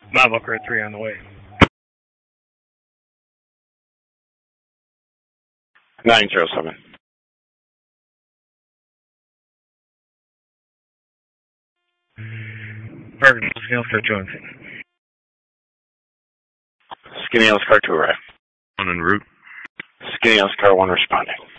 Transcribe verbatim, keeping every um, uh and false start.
Bob Walker at three on the way. nine zero seven. Bergen, Skinny Oscar Johnson. Skinny Oscar two arrive. One en route. Skinny Oscar one responding.